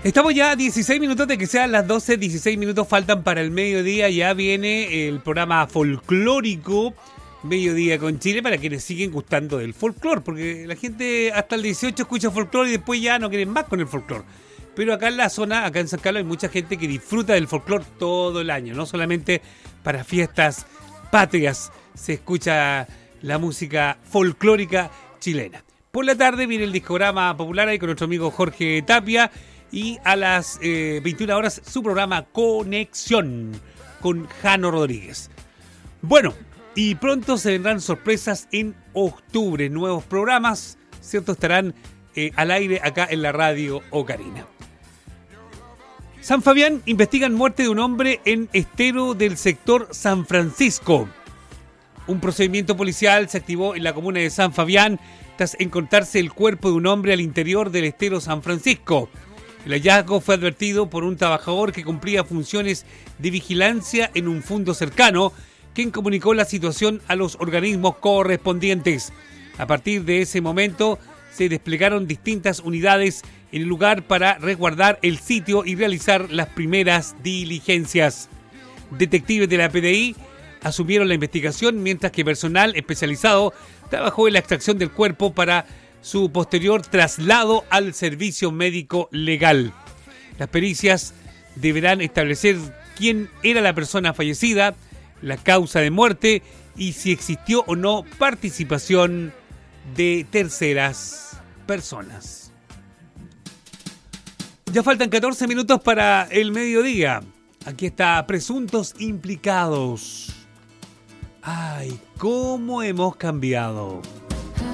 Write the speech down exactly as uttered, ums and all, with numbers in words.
Estamos ya a dieciséis minutos de que sean las doce, dieciséis minutos faltan para el mediodía. Ya viene el programa folclórico Mediodía con Chile para quienes siguen gustando del folclore, porque la gente hasta el dieciocho escucha folclore y después ya no quieren más con el folclore. Pero acá en la zona, acá en San Carlos, hay mucha gente que disfruta del folclore todo el año, no solamente para fiestas patrias se escucha la música folclórica chilena. Por la tarde viene el discograma popular ahí con nuestro amigo Jorge Tapia. Y a las eh, veintiuna horas su programa Conexión con Jano Rodríguez. Bueno, y pronto se vendrán sorpresas en octubre. Nuevos programas, ¿cierto? Estarán eh, al aire acá en la radio Ocarina. San Fabián investigan muerte de un hombre en estero del sector San Francisco. Un procedimiento policial se activó en la comuna de San Fabián tras encontrarse el cuerpo de un hombre al interior del estero San Francisco. El hallazgo fue advertido por un trabajador que cumplía funciones de vigilancia en un fundo cercano, quien comunicó la situación a los organismos correspondientes. A partir de ese momento se desplegaron distintas unidades en el lugar para resguardar el sitio y realizar las primeras diligencias. Detectives de la P D I asumieron la investigación, mientras que personal especializado trabajó en la extracción del cuerpo para su posterior traslado al servicio médico legal. Las pericias deberán establecer quién era la persona fallecida, la causa de muerte y si existió o no participación de terceras personas. Ya faltan catorce minutos para el mediodía. Aquí está Presuntos Implicados. Ay, cómo hemos cambiado.